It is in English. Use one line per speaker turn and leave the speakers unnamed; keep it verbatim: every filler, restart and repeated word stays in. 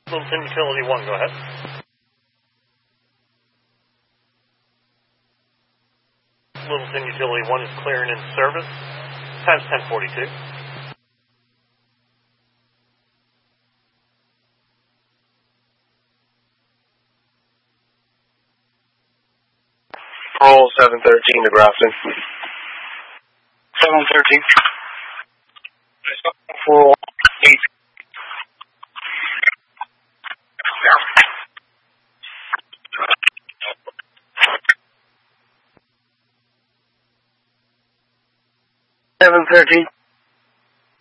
Littleton Utility one, go ahead. Littleton Utility one is clearing in service. Time's ten forty-two.
Roll seven thirteen to Grafton.
seven thirteen. Roll eight. seven thirteen.